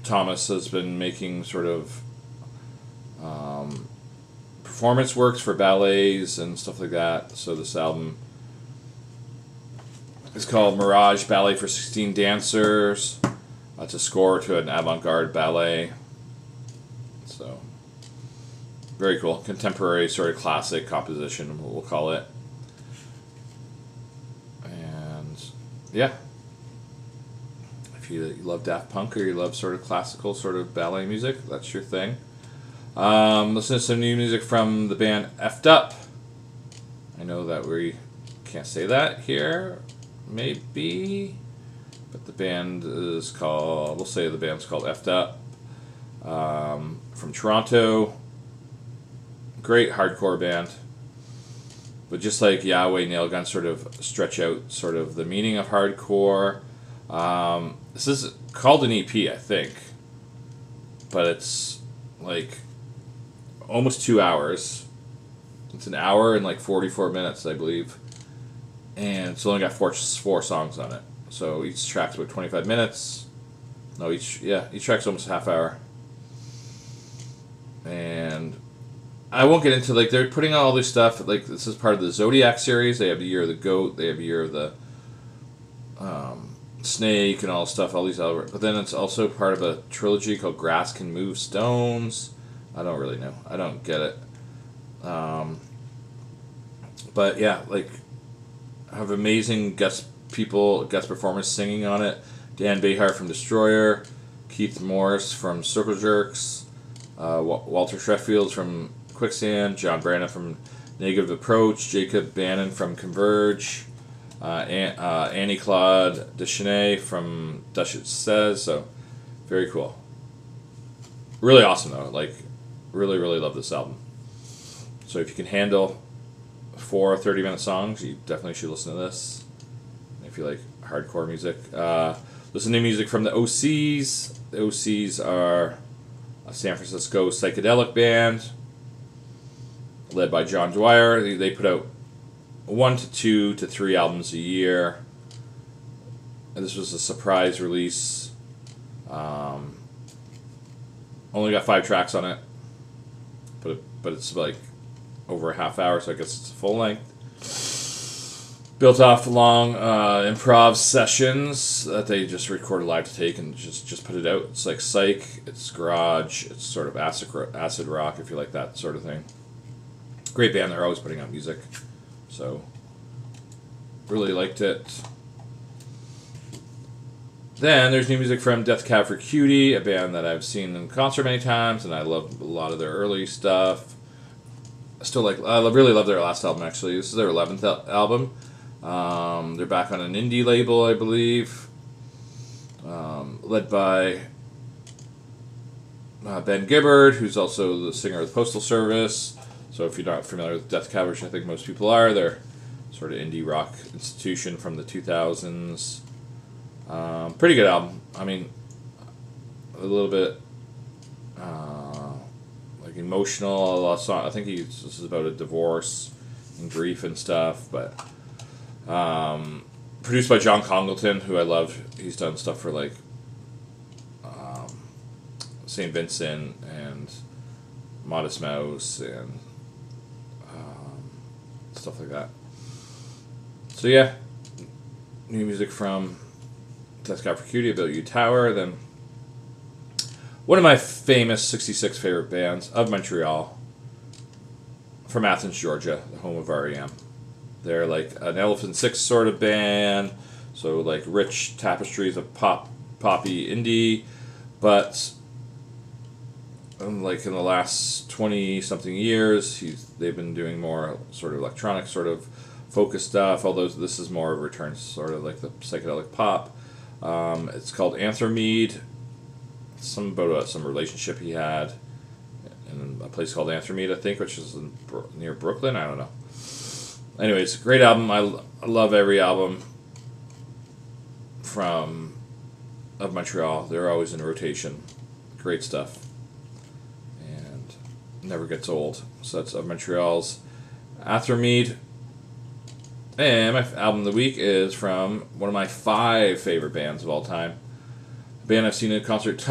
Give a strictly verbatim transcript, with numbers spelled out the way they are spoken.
Thomas has been making sort of um, performance works for ballets and stuff like that. So this album is called Mirage Ballet for sixteen Dancers. Uh, it's a score to an avant-garde ballet. So, very cool. Contemporary sort of classic composition, we'll call it. And, yeah. If you love Daft Punk or you love sort of classical sort of ballet music, that's your thing. Um, listen to some new music from the band Effed Up. I know that we can't say that here, maybe, but the band is called, we'll say the band's called Effed Up. Um, from Toronto. Great hardcore band. But just like Yahweh Nailgun sort of stretch out sort of the meaning of hardcore. Um, this is called an E P, I think. But it's like almost two hours. It's an hour and like forty-four minutes, I believe. And it's only got four, four songs on it. So each track's about twenty-five minutes. No, each, yeah, each track's almost a half hour. And I won't get into, like, they're putting out all this stuff, like, this is part of the Zodiac series. They have the Year of the Goat, they have the Year of the um, Snake and all stuff, all these other, but then it's also part of a trilogy called Grass Can Move Stones. I don't really know. I don't get it. Um, but yeah, like, have amazing guest people, guest performers singing on it. Dan Behar from Destroyer, Keith Morris from Circle Jerks, uh, Walter Sheffield from Quicksand, John Brandon from Negative Approach, Jacob Bannon from Converge, uh, An- uh, Annie Claude Deschenay from Duchess Says. So, very cool. Really awesome though. Like, really, really love this album. So if you can handle four thirty-minute songs, you definitely should listen to this. If you like hardcore music, uh, listen to music from the O Cs. The O Cs are a San Francisco psychedelic band led by John Dwyer. They, they put out one to two to three albums a year. And this was a surprise release. Um, only got five tracks on it, but it, but it's like over a half hour, so I guess it's full length. Built off long uh, improv sessions that they just recorded live to take and just, just put it out. It's like psych, it's garage, it's sort of acid, acid rock, if you like that sort of thing. Great band, they're always putting out music. So, really liked it. Then there's new music from Death Cab for Cutie, a band that I've seen in concert many times, and I love a lot of their early stuff. I still like, I really love their last album actually. This is their eleventh al- album. Um, they're back on an indie label, I believe, um, led by uh, Ben Gibbard, who's also the singer of the Postal Service. So if you're not familiar with Death Cab, which I think most people are, they're sort of indie rock institution from the two thousands. Um, pretty good album. I mean, a little bit uh, like emotional. A lot of song. I think he's, this is about a divorce and grief and stuff, but. Um, produced by John Congleton, who I love. He's done stuff for like um, Saint Vincent and Modest Mouse and um, stuff like that. So yeah, new music from Death Cab for Cutie, About You Tower. Then one of my famous sixty-six favorite bands of Montreal, from Athens, Georgia, the home of R E M. They're like an Elephant Six sort of band, so like rich tapestries of pop, poppy indie, but um, like in the last twenty something years, he's they've been doing more sort of electronic sort of focused stuff. Although this is more of a return, sort of like the psychedelic pop. Um, it's called Anthromede. Some about uh, some relationship he had in a place called Anthromede, I think, which is in, near Brooklyn. I don't know. Anyways, great album. I, I love every album from of Montreal. They're always in rotation. Great stuff. And never gets old. So that's of Montreal's Anthromede. And my album of the week is from one of my five favorite bands of all time. A band I've seen in concert